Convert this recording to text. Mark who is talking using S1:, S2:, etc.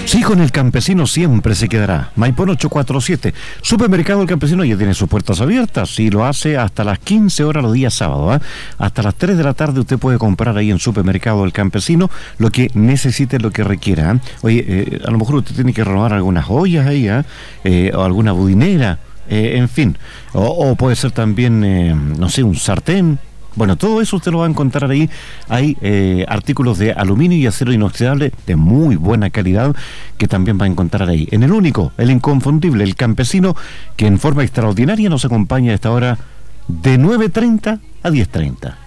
S1: Sí, con el campesino siempre se quedará. Maipón 847. Supermercado El Campesino ya tiene sus puertas abiertas y lo hace hasta las 15 horas los días sábados. Hasta las 3 de la tarde usted puede comprar ahí en Supermercado El Campesino lo que necesite, lo que requiera. Oye, a lo mejor usted tiene que renovar algunas ollas ahí, o alguna budinera, en fin. O puede ser también, no sé, un sartén. Bueno, todo eso usted lo va a encontrar ahí. Hay artículos de aluminio y acero inoxidable de muy buena calidad que también va a encontrar ahí. En el único, el inconfundible, El Campesino, que en forma extraordinaria nos acompaña a esta hora de 9:30 a 10:30.